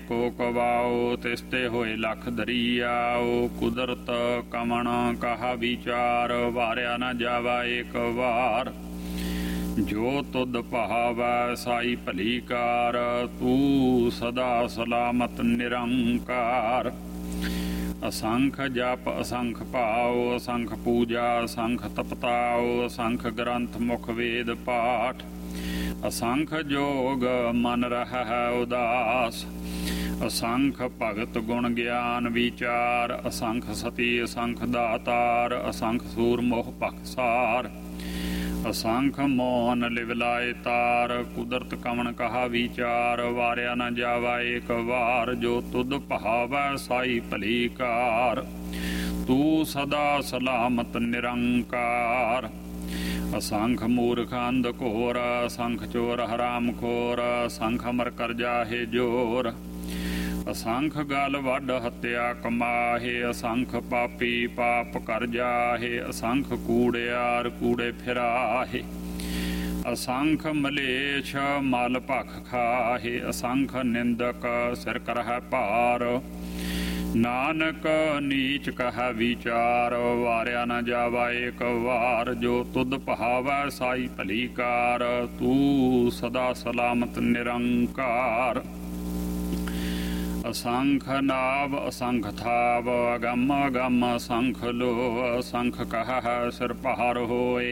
को कवाओ तिसते होए लख दरियाओ। कुदरत कमण कहा विचार वारिया न जावा एक वार। जो तुद भावै साई भली कार तू सदा सलामत निरंकार। असंख जप असंख भाव असंख पूजा असंख तपताओ। असंख ग्रंथ मुख वेद पाठ असंख जोग मन रहा है उदास। असंख भगत गुण ज्ञान विचार असंख सती असंख दातार। असंख सूर मोह पखसार असंख मौन लिवलाए तार। कुदरत कमन कहा विचार वारिया न जावा एक वार। जो तुद भावै साई भली कार तू सदा सलामत निरंकार। असंख मूर्ख अंध घोर असंख चोर हराम खोर। असंख अमर कर जाहे जोर असंख गल वड हत्या कमाहे। असंख पापी पाप कर जाहे असंख कूड़ियार कूड़े फिराहे। असंख मलेछ मल भख खाहे। असंख निंदक सिर करह पार। नानक नीच कह विचार वारिया न जावा एक वार। जो तुद भावै साई भली कार तू सदा सलामत निरंकार। असंख नाव असंख थाव अगम अगम असंख लो। असंख कह सिर पहार होए